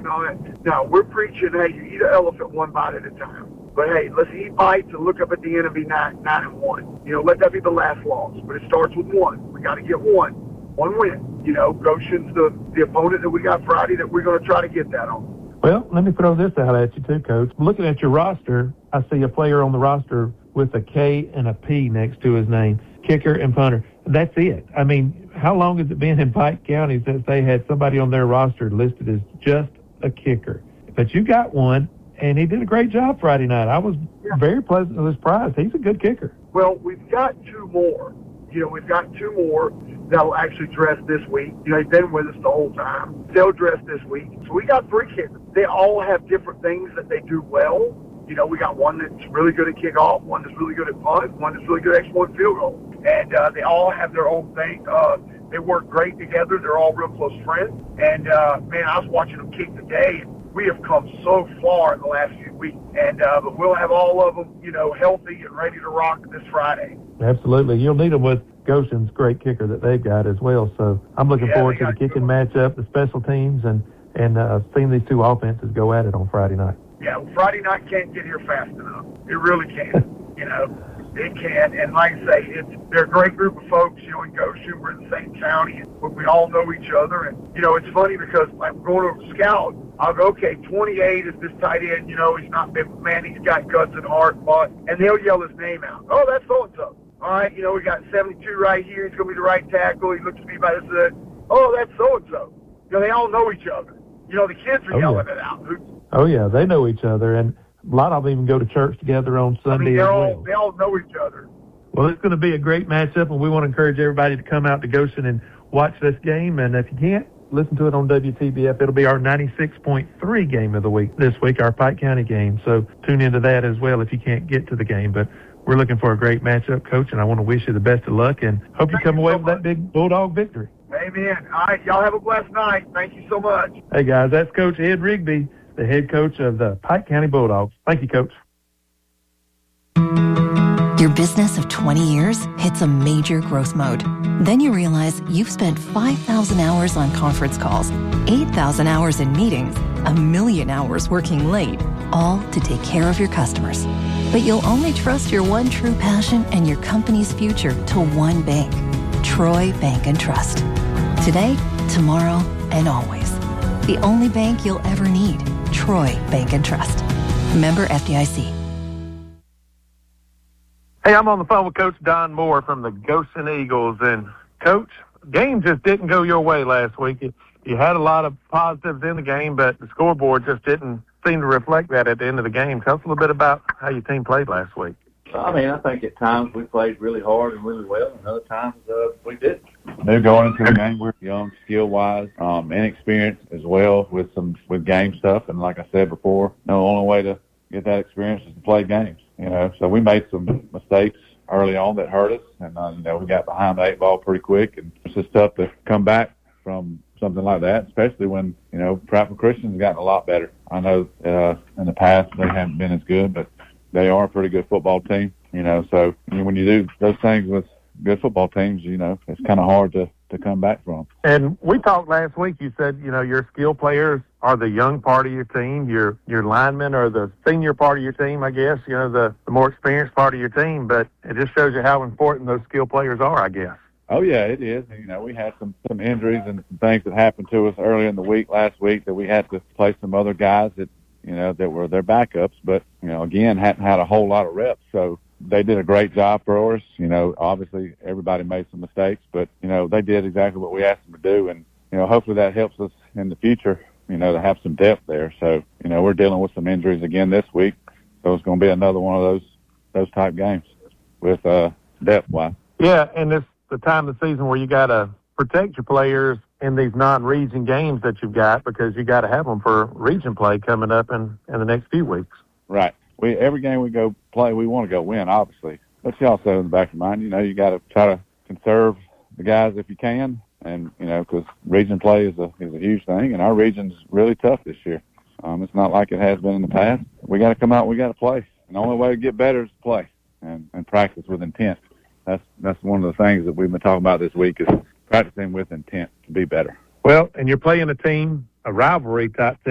all that. No, we're preaching, hey, you eat an elephant one bite at a time. But, hey, let's eat bites and look up at the end and be 9-1. You know, let that be the last loss. But it starts with one. We got to get one win. You know, Goshen's the opponent that we got Friday that we're going to try to get that on. Well, let me throw this out at you too, Coach. Looking at your roster, I see a player on the roster with a K and a P next to his name, kicker and punter. That's it. I mean, how long has it been in Pike County since they had somebody on their roster listed as just a kicker? But you got one, and he did a great job Friday night. I was very pleasantly surprised. He's a good kicker. Well, we've got two more. You know, we've got two more that'll actually dress this week. You know, they've been with us the whole time. They'll dress this week. So we got three kickers. They all have different things that they do well. You know, we got one that's really good at kickoff, one that's really good at punt, one that's really good at extra point field goal. And they all have their own thing. They work great together. They're all real close friends. And, man, I was watching them kick today. We have come so far in the last few weeks. And but we'll have all of them, you know, healthy and ready to rock this Friday. Absolutely. You'll need them with Goshen's great kicker that they've got as well. So I'm looking forward to the kicking matchup, the special teams, and seeing these two offenses go at it on Friday night. Yeah, well, Friday night can't get here fast enough. It really can't. You know, it can. And like I say, they're a great group of folks, you know, in Goshen. We're in the same county, and we all know each other. And, you know, it's funny because, like, going over to Scout, I'll go, okay, 28 is this tight end. You know, he's not big, man, he's got guts and heart, but, and they'll yell his name out. Oh, that's so-and-so. All right, you know, we got 72 right here. He's going to be the right tackle. He looks to me by this side. Oh, that's so-and-so. You know, they all know each other. You know, the kids are yelling it out. Oh, yeah, they know each other, and a lot of them even go to church together on Sunday as well. They all know each other. Well, it's going to be a great matchup, and we want to encourage everybody to come out to Goshen and watch this game. And if you can't, listen to it on WTBF. It'll be our 96.3 game of the week this week, our Pike County game. So tune into that as well if you can't get to the game. But we're looking for a great matchup, Coach, and I want to wish you the best of luck and hope you come away with that big Bulldog victory. Amen. All right, y'all have a blessed night. Thank you so much. Hey, guys, that's Coach Ed Rigby, the head coach of the Pike County Bulldogs. Thank you, Coach. Your business of 20 years hits a major growth mode. Then you realize you've spent 5,000 hours on conference calls, 8,000 hours in meetings, 1,000,000 hours working late, all to take care of your customers. But you'll only trust your one true passion and your company's future to one bank, Troy Bank and Trust. Today, tomorrow, and always. The only bank you'll ever need, Troy Bank and Trust. Member FDIC. Hey, I'm on the phone with Coach Don Moore from the Goshen Eagles. And, Coach, game just didn't go your way last week. You had a lot of positives in the game, but the scoreboard just didn't seem to reflect that at the end of the game. Tell us a little bit about how your team played last week. I mean, I think at times we played really hard and really well, and other times we didn't. They're going into the game. We're young, skill-wise, inexperienced as well with game stuff. And like I said before, the only way to get that experience is to play games. You know, so we made some mistakes early on that hurt us, and you know, we got behind the eight ball pretty quick, and it's just tough to come back from something like that, especially when, you know, Prattville Christian's gotten a lot better. I know in the past they haven't been as good, but they are a pretty good football team. You know, so when you do those things with good football teams, you know, it's kind of hard to come back from. And we talked last week. You said, you know, your skill players are the young part of your team. Your linemen are the senior part of your team, I guess, you know, the more experienced part of your team. But it just shows you how important those skill players are, I guess. Oh, yeah, it is. You know, we had some injuries and some things that happened to us earlier in the week last week that we had to play some other guys that, you know, that were their backups. But, you know, again, hadn't had a whole lot of reps. So they did a great job for us. You know, obviously everybody made some mistakes, but, you know, they did exactly what we asked them to do. And, you know, hopefully that helps us in the future, you know, to have some depth there. So, you know, we're dealing with some injuries again this week. So it's going to be another one of those type games with depth-wise. Yeah, and it's the time of the season where you got to protect your players in these non-region games that you've got, because you got to have them for region play coming up in the next few weeks. Right. Every game we go play, we want to go win, obviously. But you also, in the back of your mind, you know, you got to try to conserve the guys if you can. And, you know, because region play is a huge thing, and our region's really tough this year. It's not like it has been in the past. We got to come out, we got to play. And the only way to get better is to play and practice with intent. That's one of the things that we've been talking about this week, is practicing with intent to be better. Well, and you're playing a rivalry type team.